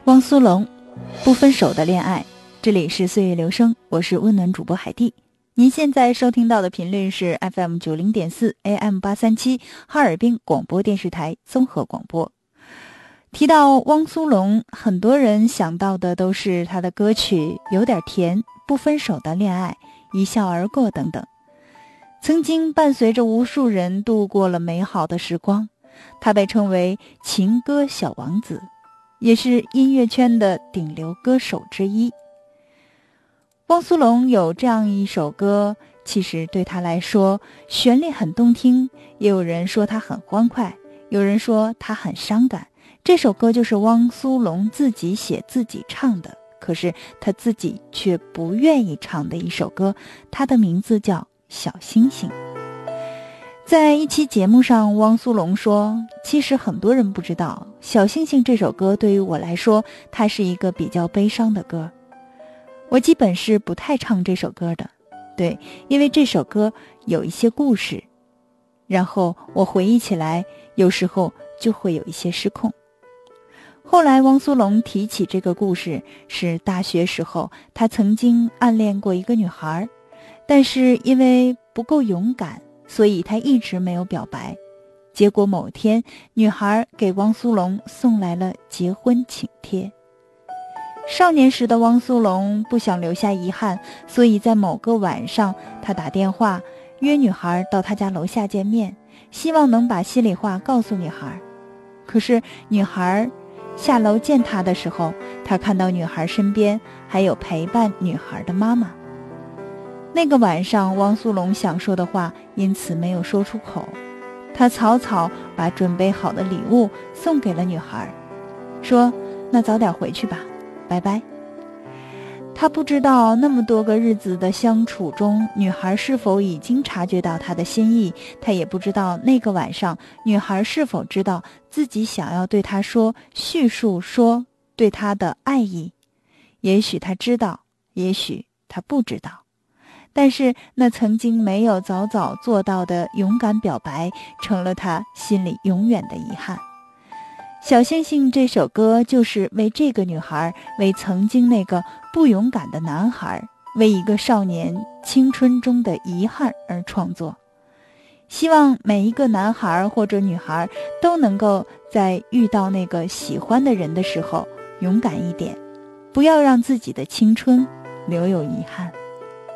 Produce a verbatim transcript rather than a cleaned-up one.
汪苏泷，不分手的恋爱。这里是岁月流声，我是温暖主播海蒂。您现在收听到的频率是 F M 九零点四 A M 八三七哈尔滨广播电视台综合广播。提到汪苏泷，很多人想到的都是他的歌曲有点甜、不分手的恋爱、一笑而过等等，曾经伴随着无数人度过了美好的时光。他被称为情歌小王子，也是音乐圈的顶流歌手之一。汪苏泷有这样一首歌，其实对他来说旋律很动听，也有人说他很欢快，有人说他很伤感。这首歌就是汪苏泷自己写自己唱的，可是他自己却不愿意唱的一首歌，它的名字叫小星星。在一期节目上，汪苏泷说，其实很多人不知道，小星星这首歌对于我来说，它是一个比较悲伤的歌。我基本是不太唱这首歌的，对，因为这首歌有一些故事，然后我回忆起来，有时候就会有一些失控。后来汪苏泷提起这个故事，是大学时候他曾经暗恋过一个女孩，但是因为不够勇敢，所以他一直没有表白。结果某天，女孩给汪苏泷送来了结婚请帖。少年时的汪苏泷不想留下遗憾，所以在某个晚上，他打电话约女孩到他家楼下见面，希望能把心里话告诉女孩。可是女孩下楼见他的时候，他看到女孩身边还有陪伴女孩的妈妈。那个晚上，汪苏泷想说的话因此没有说出口，他草草把准备好的礼物送给了女孩，说：那早点回去吧，拜拜。他不知道那么多个日子的相处中，女孩是否已经察觉到他的心意，他也不知道那个晚上女孩是否知道自己想要对他说，叙述说对他的爱意。也许他知道，也许他不知道，但是那曾经没有早早做到的勇敢表白，成了他心里永远的遗憾。小星星这首歌就是为这个女孩，为曾经那个不勇敢的男孩，为一个少年青春中的遗憾而创作。希望每一个男孩或者女孩都能够在遇到那个喜欢的人的时候勇敢一点，不要让自己的青春留有遗憾。